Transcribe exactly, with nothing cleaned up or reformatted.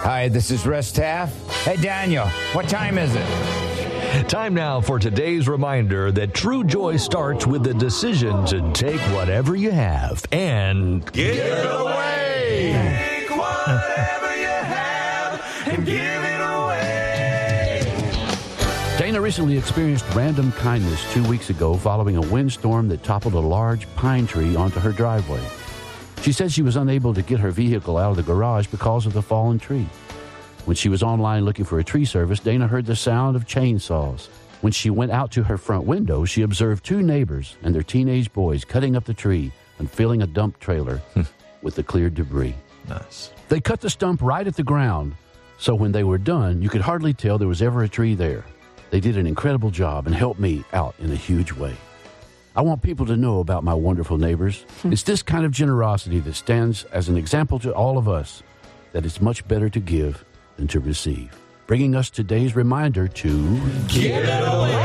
Hi, this is Russ Taff. Hey, Daniel, what time is it? Time now for today's reminder that true joy starts with the decision to take whatever you have and give it away. Take whatever you have and give it away. Dana recently experienced random kindness two weeks ago following a windstorm that toppled a large pine tree onto her driveway. She said she was unable to get her vehicle out of the garage because of the fallen tree. When she was online looking for a tree service, Dana heard the sound of chainsaws. When she went out to her front window, she observed two neighbors and their teenage boys cutting up the tree and filling a dump trailer with the cleared debris. Nice. They cut the stump right at the ground, so when they were done, you could hardly tell there was ever a tree there. They did an incredible job and helped me out in a huge way. I want people to know about my wonderful neighbors. It's this kind of generosity that stands as an example to all of us that it's much better to give than to receive. Bringing us today's reminder to give it away.